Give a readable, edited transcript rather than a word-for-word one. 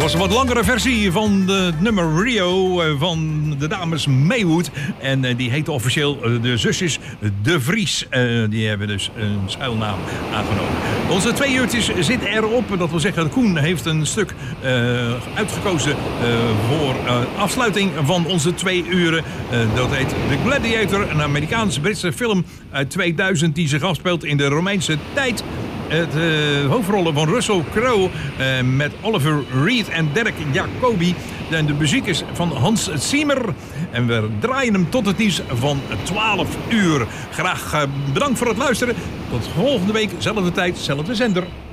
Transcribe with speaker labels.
Speaker 1: was een wat langere versie van de nummer Rio van de dames Maywood. En die heette officieel de zusjes De Vries. Die hebben dus een schuilnaam aangenomen. Onze 2 uurtjes zitten erop. Dat wil zeggen, Koen heeft een stuk uitgekozen voor afsluiting van onze 2 uren. Dat heet The Gladiator, een Amerikaans-Britse film uit 2000 die zich afspeelt in de Romeinse tijd. Het hoofdrollen van Russell Crowe met Oliver Reed en Derek Jacobi. En de muziek is van Hans Zimmer. En we draaien hem tot het nieuws van 12 uur. Graag bedankt voor het luisteren. Tot volgende week, zelfde tijd, zelfde zender.